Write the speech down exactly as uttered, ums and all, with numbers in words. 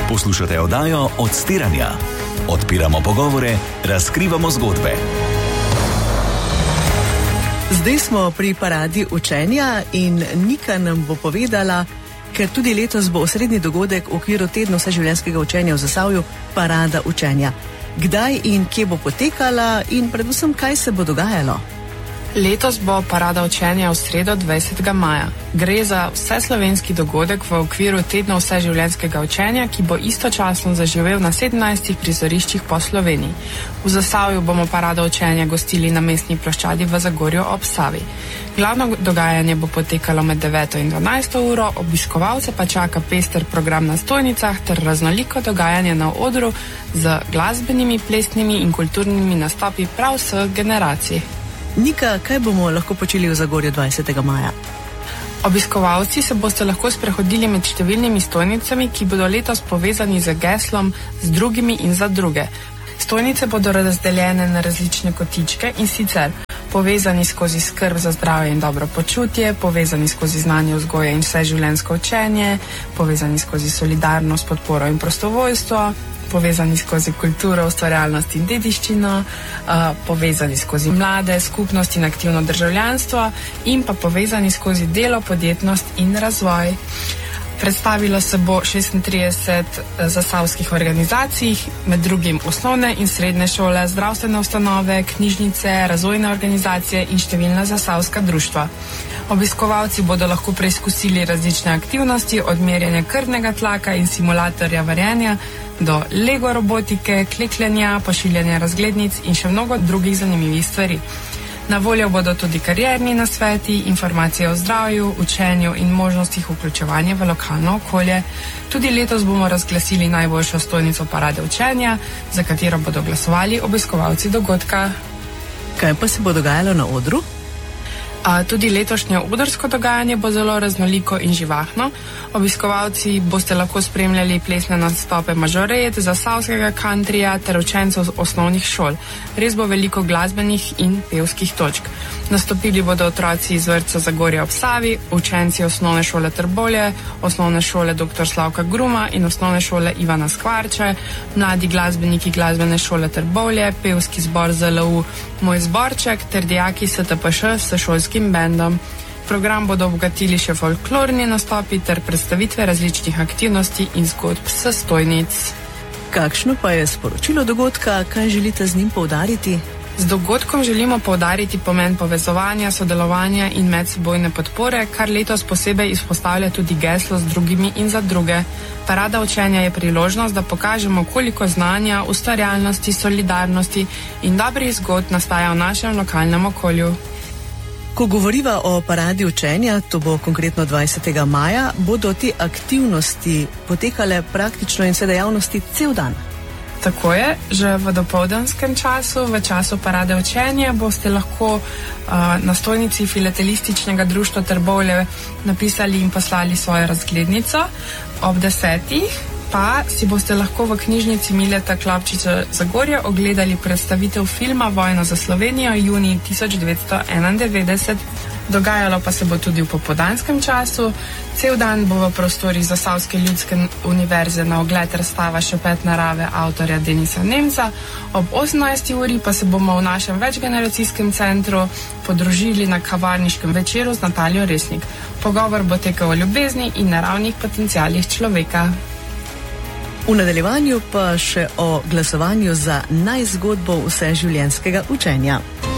Poslušate oddajo Odstiranja. Odpiramo pogovore, razkrivamo zgodbe. Zdaj smo pri paradi učenja in Nika nam bo povedala, ker tudi letos bo osrednji dogodek v okviru tedna vseživljenjskega učenja v Zasavju parada učenja. Kdaj in kje bo potekala in predvsem kaj se bo dogajalo? Letos bo parada učenja v sredo dvajsetega maja. Gre za vseslovenski dogodek v okviru tedna vseživljenjskega učenja, ki bo istočasno zaživel na sedemnajstih prizoriščih po Sloveniji. V Zasavju bomo parado učenja gostili na mestni ploščadi v Zagorju ob Savi. Glavno dogajanje bo potekalo med deveto in dvanajsto uro, obiskovalce pa čaka pester program na stojnicah ter raznoliko dogajanje na odru z glasbenimi, plesnimi in kulturnimi nastopi prav vseh generacij. Nika, kaj bomo lahko počeli v Zagorju dvajsetega maja? Obiskovalci se boste lahko sprehodili med številnimi stojnicami, ki bodo letos povezani z geslom z drugimi in za druge. Stojnice bodo razdeljene na različne kotičke in sicer povezani skozi skrb za zdravje in dobro počutje, povezani skozi znanje vzgoje in vseživljenjsko učenje, povezani skozi solidarnost, podporo in prostovoljstvo, povezani skozi kulturo, ustvarjalnost in dediščino, uh, povezani skozi mlade, skupnost in aktivno državljanstvo in pa povezani skozi delo, podjetnost in razvoj. Predstavilo se bo šestintrideset zasavskih organizacij, med drugim osnovne in srednje šole, zdravstvene ustanove, knjižnice, razvojne organizacije in številna zasavska društva. Obiskovalci bodo lahko preizkusili različne aktivnosti, od merjenja krvnega tlaka in simulatorja varjenja do Lego robotike, klekljenja, pošiljanja razglednic in še mnogo drugih zanimivih stvari. Na voljo bodo tudi karierni nasveti, informacije o zdravju, učenju in možnostih vključevanja v lokalno okolje. Tudi letos bomo razglasili najboljšo stojnico parade učenja, za katero bodo glasovali obiskovalci dogodka. Kaj pa se bo dogajalo na odru? A tudi letošnje odrsko dogajanje bo zelo raznoliko in živahno. Obiskovalci boste lahko spremljali plesne nastope mažoret, zasavskega kantrija ter učencev osnovnih šol. Res bo veliko glasbenih in pevskih točk. Nastopili bodo otroci iz vrtca Zagorja ob Savi, učenci osnovne šole Trbovlje, osnovne šole doktor Slavka Gruma in osnovne šole Ivana Skvarče, mladi glasbeniki glasbene šole Trbovlje, pevski zbor Z L U Moj zborček ter dijaki S T P Š s šolskim bendom. Program bodo obogatili še folklorni nastopi ter predstavitve različnih aktivnosti in zgodb s stojnic. Kakšno pa je sporočilo dogodka, kaj želite z njim poudariti? Z dogodkom želimo poudariti pomen povezovanja, sodelovanja in medsebojne podpore, kar letos posebej izpostavlja tudi geslo z drugimi in za druge. Parada učenja je priložnost, da pokažemo, koliko znanja, ustvarjalnosti, solidarnosti in dobrih zgodb nastaja v našem lokalnem okolju. Ko govoriva o paradi učenja, to bo konkretno dvajsetega maja, bodo te aktivnosti potekale praktično in vse dejavnosti cel dan. Tako je, že v dopoldanskem času, v času parade učenja, boste lahko uh, na stojnici Filatelističnega društva Trbovlje napisali in poslali svojo razglednico. Ob desetih pa si boste lahko v knjižnici Mileta Klopčiča Zagorja ogledali predstavitev filma Vojna za Slovenijo junij tisoč devetsto enaindevetdeset. Dogajalo pa se bo tudi v popoldanskem času. Cel dan bo v prostorih Zasavske ljudske univerze na ogled razstava Šepet narave avtorja Denisa Nemca. Ob osemnajsti uri pa se bomo v našem večgeneracijskem centru podružili na kavarniškem večeru z Nataljo Resnik. Pogovor bo tekel o ljubezni in naravnih potencialih človeka. V nadaljevanju pa še o glasovanju za najzgodbo vseživljenjskega učenja.